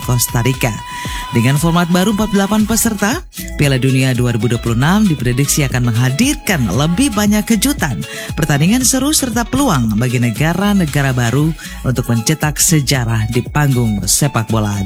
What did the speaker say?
Costa Rica. Dengan format baru 48 peserta, Piala Dunia 2026 diprediksi akan menghadirkan lebih banyak kejutan, pertandingan seru serta peluang bagi negara-negara baru untuk mencetak sejarah di panggung sepak bola